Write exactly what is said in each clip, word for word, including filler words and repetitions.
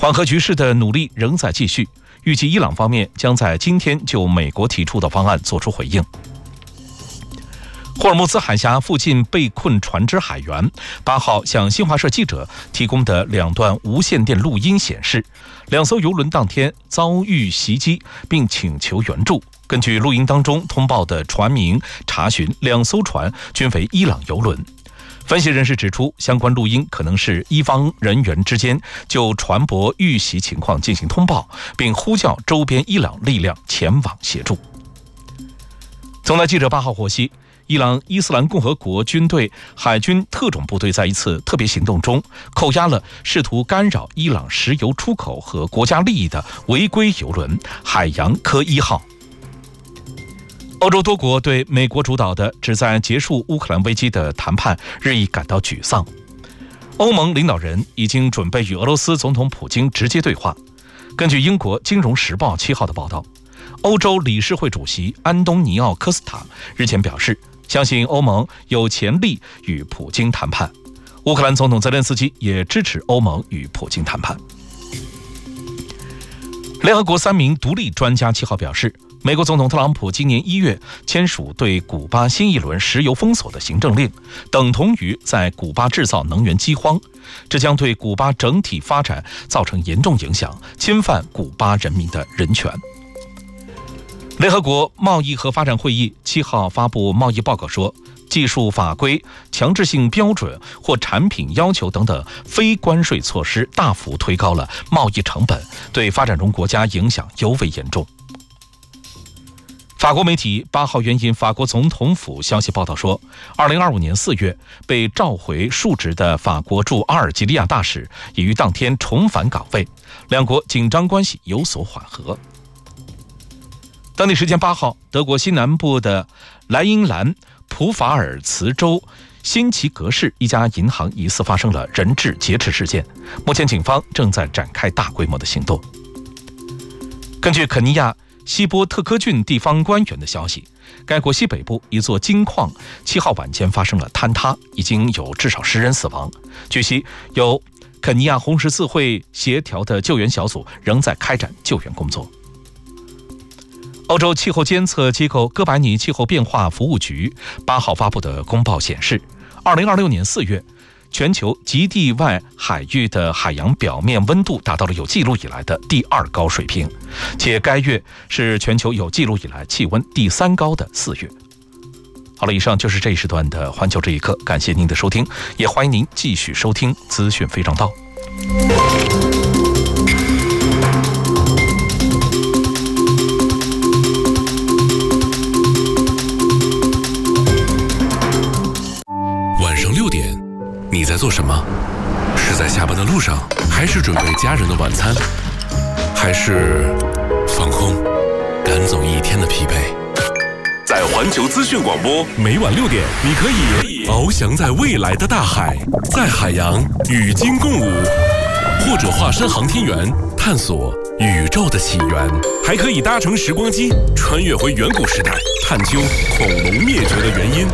缓和局势的努力仍在继续，预计伊朗方面将在今天就美国提出的方案作出回应。霍尔木兹海峡附近被困船只海员八号向新华社记者提供的两段无线电录音显示，两艘邮轮当天遭遇袭击，并请求援助。根据录音当中通报的船名查询，两艘船均为伊朗邮轮。分析人士指出，相关录音可能是伊方人员之间就船舶遇袭情况进行通报，并呼叫周边伊朗力量前往协助。总台记者八号获悉，伊朗伊斯兰共和国军队海军特种部队在一次特别行动中扣押了试图干扰伊朗石油出口和国家利益的违规邮轮海洋科一号。欧洲多国对美国主导的旨在结束乌克兰危机的谈判日益感到沮丧。欧盟领导人已经准备与俄罗斯总统普京直接对话。根据英国《金融时报》七号的报道，欧洲理事会主席安东尼奥·科斯塔日前表示，相信欧盟有潜力与普京谈判。乌克兰总统泽连斯基也支持欧盟与普京谈判。联合国三名独立专家七号表示，美国总统特朗普今年一月签署对古巴新一轮石油封锁的行政令，等同于在古巴制造能源饥荒，这将对古巴整体发展造成严重影响，侵犯古巴人民的人权。联合国贸易和发展会议七号发布贸易报告说，技术法规、强制性标准或产品要求等等非关税措施大幅推高了贸易成本，对发展中国家影响尤为严重。法国媒体八号援引法国总统府消息报道说，二零二五年四月被召回述职的法国驻阿尔及利亚大使已于当天重返岗位，两国紧张关系有所缓和。当地时间八号，德国西南部的莱茵兰普法尔茨州辛奇格市一家银行疑似发生了人质劫持事件，目前警方正在展开大规模的行动。根据肯尼亚西波特科郡地方官员的消息，该国西北部一座金矿七号晚间发生了坍塌，已经有至少十人死亡。据悉，由肯尼亚红十字会协调的救援小组仍在开展救援工作。欧洲气候监测机构哥白尼气候变化服务局八号发布的公报显示，二零二六年四月，全球极地外海域的海洋表面温度达到了有记录以来的第二高水平，且该月是全球有记录以来气温第三高的四月。好了，以上就是这一时段的环球这一刻，感谢您的收听，也欢迎您继续收听资讯非常道。 你在做什么？是在下班的路上，还是准备家人的晚餐，还是放空，赶走一天的疲惫？ 在环球资讯广播， 每晚六点，你可以翱翔在未来的大海，在海洋与鲸共舞，或者化身航天员，探索宇宙的起源，还可以搭乘时光机，穿越回远古时代，探究恐龙灭绝的原因。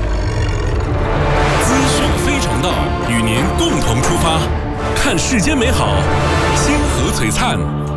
与您共同出发，看世间美好，星河璀璨。